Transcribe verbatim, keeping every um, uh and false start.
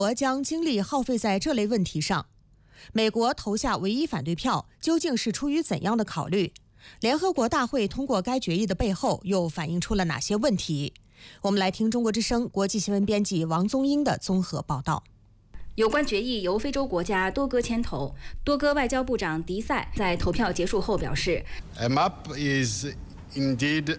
国将精力耗费在这类问题上。美国投下唯一反对票，究竟是出于怎样的考虑？联合国大会通过该决议的背后又反映出了哪些问题？我们来听中国之声国际新闻编辑王宗英的综合报道。 有关决议由非洲国家多哥牵头，多哥外交部长迪塞在投票结束后表示 ：“A map is indeed